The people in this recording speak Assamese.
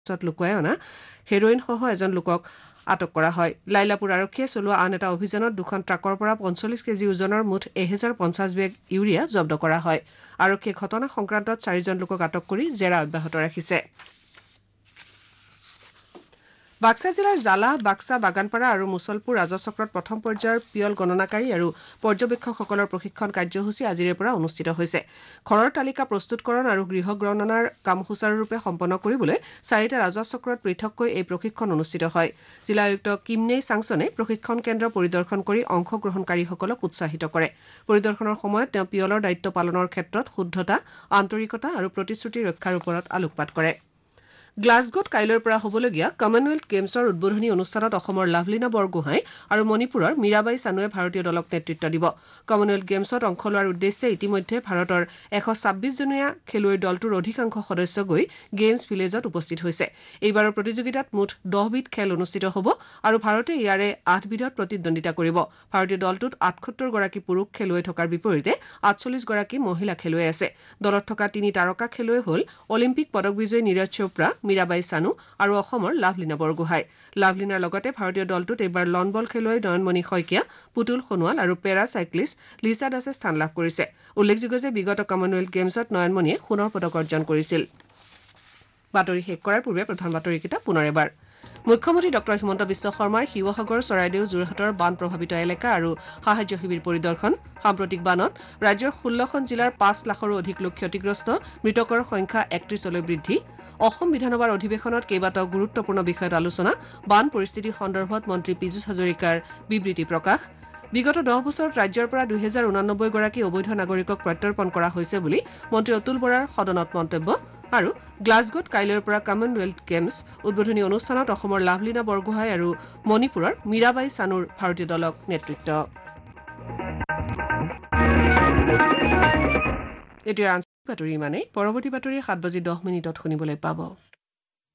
লুকুৱাই অনা হেৰোইন সহ এজন লোকক আটক কৰা হয় লাইলাপুৰ আৰক্ষীয়ে চলোৱা আন এটা অভিযানত দুখন ট্ৰাকৰ পৰা 45 কেজি ওজনৰ মুঠ 1050 বেগ ইউৰিয়া জব্দ কৰা হয় আৰক্ষীয়ে ঘটনা সংক্ৰান্তত 4জন লোকক আটক কৰি জেৰা অব্যাহত ৰাখিছে বাক্সা জিলাৰ জালা বাক্সা বাগানপাৰা আৰু মুছলপুৰ ৰাজচক্ৰত প্ৰথম পৰ্যায়ৰ পিয়ল গণনাকাৰী আৰু পৰ্যবেক্ষকসকলৰ প্ৰশিক্ষণ কাৰ্যসূচী আজিৰে পৰা অনুষ্ঠিত হৈছে ঘৰৰ তালিকা প্ৰস্তুতকৰণ আৰু গৃহ গণনাৰ কাম সুচাৰুৰূপে সম্পন্ন কৰিবলৈ 4টা ৰাজচক্ৰত পৃথককৈ এই প্ৰশিক্ষণ অনুষ্ঠিত হয় জিলা আয়ুক্ত কিমনেই চাংছনে প্ৰশিক্ষণ কেন্দ্ৰ পৰিদৰ্শন কৰি অংশগ্ৰহণকাৰীসকলক উৎসাহিত কৰে পৰিদৰ্শনৰ সময়ত তেওঁ পিয়লৰ দায়িত্ব পালনৰ ক্ষেত্ৰত শুদ্ধতা আন্তৰিকতা আৰু প্ৰতিশ্ৰুতি ৰক্ষাৰ ওপৰত আলোকপাত কৰে গ্লাছগোত কাইলৈৰ পৰা হ'বলগীয়া কমনৱেলথ গেমছৰ উদ্বোধনী অনুষ্ঠানত অসমৰ লাভলীনা বৰগোহাঁই আৰু মণিপুৰৰ মীৰাবাই চানুৱে ভাৰতীয় দলক নেতৃত্ব দিব কমনৱেলথ গেমছত অংশ লোৱাৰ উদ্দেশ্যে ইতিমধ্যে ভাৰতৰ 126জনীয়া খেলুৱৈৰ দলটোৰ অধিকাংশ সদস্য গৈ গেমছ ভিলেজত উপস্থিত হৈছে এইবাৰৰ প্ৰতিযোগিতাত মুঠ 10বিধ খেল অনুষ্ঠিত হ'ব আৰু ভাৰতে ইয়াৰে 8বিধত প্ৰতিদ্বন্দ্বিতা কৰিব ভাৰতীয় দলটোত 78 গৰাকী পুৰুষ খেলুৱৈ থকাৰ বিপৰীতে 48 গৰাকী মহিলা খেলুৱৈ আছে দলত থকা 3 তাৰকা খেলুৱৈ হ'ল অলিম্পিক পদক বিজয়ী নীৰজ চোপ্ৰা মীৰাবাই চানু আৰু অসমৰ লাভলীনা বৰগোহাঁই লাভলীনাৰ লগতে ভাৰতীয় দলটোত এইবাৰ লন বল খেলুৱৈ নয়নমণি শইকীয়া পুতুল সোণোৱাল আৰু পেৰা চাইক্লিষ্ট লিছা দাসে স্থান লাভ কৰিছে উল্লেখযোগ্য যে বিগত কমনৱেলথ গেমছত নয়নমণিয়ে সোণৰ পদক অৰ্জন কৰিছিল বাতৰি শেষ কৰাৰ পূৰ্বে প্ৰধান বাতৰিকেইটা পুনৰ এবাৰ মুখ্যমন্ত্ৰী ডক্টৰ হিমন্ত বিশ্ব শৰ্মাৰ শিৱসাগৰ চৰাইদেউ যোৰহাটৰ বান প্ৰভাৱিত এলেকা আৰু সাহায্য শিবিৰ পৰিদৰ্শন সাম্প্ৰতিক বানত ৰাজ্যৰ 16খন জিলাৰ 5 লাখৰো অধিক লোক ক্ষতিগ্ৰস্ত মৃতকৰ সংখ্যা 31লৈ বৃদ্ধি অসম বিধানসভাৰ অধিৱেশনত কেইবাটাও গুৰুত্বপূৰ্ণ বিষয়ত আলোচনা বান পৰিস্থিতি সন্দৰ্ভত মন্ত্ৰী পীযুষ হাজৰিকাৰ বিবৃতি প্ৰকাশ বিগত 10 বছৰত ৰাজ্যৰ পৰা 2089 গৰাকী অবৈধ নাগৰিকক প্ৰত্যৰ্পণ কৰা হৈছে বুলি মন্ত্ৰী অতুল বৰাৰ সদনত মন্তব্য আৰু গ্লাছগোত কাইলৈৰ পৰা কমনৱেলথ গেমছ উদ্বোধনী অনুষ্ঠানত অসমৰ লাভলীনা বৰগোহাঁই আৰু মণিপুৰৰ মীৰাবাই চানুৰ ভাৰতীয় দলক নেতৃত্ব এতিয়া আঞ্চলিক বাতৰি ইমানেই পৰৱৰ্তী বাতৰি 7:10 শুনিবলৈ পাব